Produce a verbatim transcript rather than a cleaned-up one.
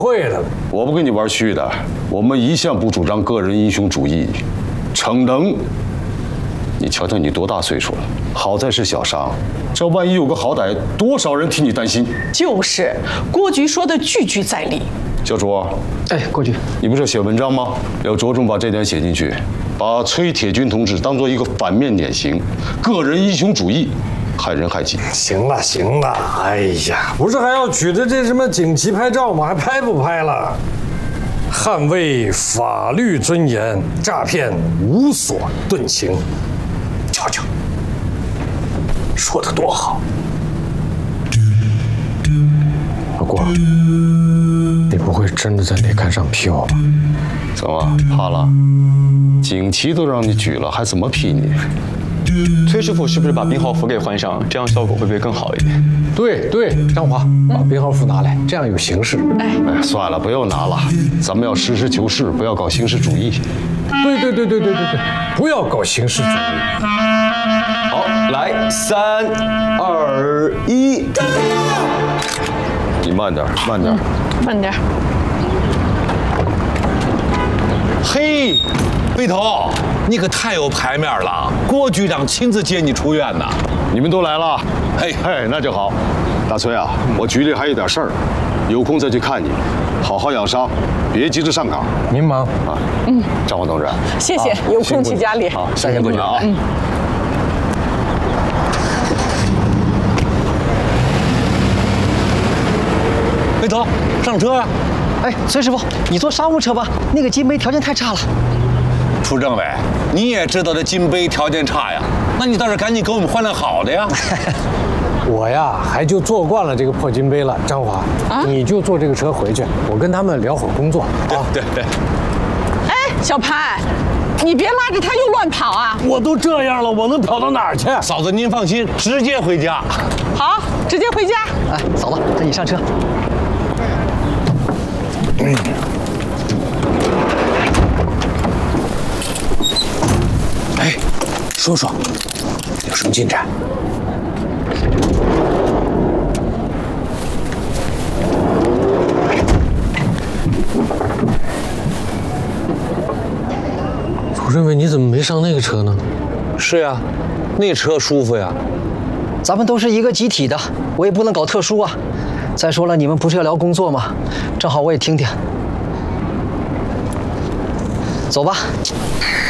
会的。 我不跟你玩虚的，我们一向不主张个人英雄主义，逞能。你瞧瞧你多大岁数了，好在是小伤，这万一有个好歹，多少人替你担心。 就是，郭局说的句句在理。 小朱， 哎，郭局， 你不是写文章吗？要着重把这点写进去，把崔铁军同志当做一个反面典型，个人英雄主义。 害人害己。 行了行了，哎呀，不是还要举着这什么锦旗拍照吗？还拍不拍了？捍卫法律尊严，诈骗无所遁形。瞧瞧，说的多好。不过，你不会真的在那杆上劈我吧？ 怎么怕了？锦旗都让你举了，还怎么劈你？ 崔师傅是不是把编号符给换上？这样效果会不会更好一点？ 对对，张华，把编号符拿来，这样有形式。 哎，哎，算了，不用拿了，咱们要实事求是，不要搞形式主义。 对对对对对对对，不要搞形式主义。 好，来，三、二、一。 你慢点，慢点， 嗯、慢点。 嘿。 背头，你可太有排面了！郭局长亲自接你出院呢。 你们都来了， 嘿， 嘿，那就好。大崔啊，我局里还有点事儿，有空再去看你，好好养伤，别急着上岗。 您忙啊。嗯，张华同志， 谢谢，有空去家里。 好，谢谢郭局长啊。嗯。 背头，上车呀！ 哎，崔师傅，你坐商务车吧，那个金杯条件太差了。 楚政委，你也知道这金杯条件差呀，那你倒是赶紧给我们换辆好的呀！ 我呀，还就坐惯了这个破金杯了。张华，啊、你就坐这个车回去，我跟他们聊会儿工作。 对对对。 哎，小潘，你别拉着他又乱跑啊！ 我都这样了，我能跑到哪儿去？ 嫂子您放心，直接回家。 好，直接回家。 哎，嫂子，那你上车。 嗯。 哎，说说，有什么进展？楚政委，你怎么没上那个车呢？ 是呀，那车舒服呀。 咱们都是一个集体的，我也不能搞特殊啊。再说了，你们不是要聊工作吗？正好我也听听。走吧。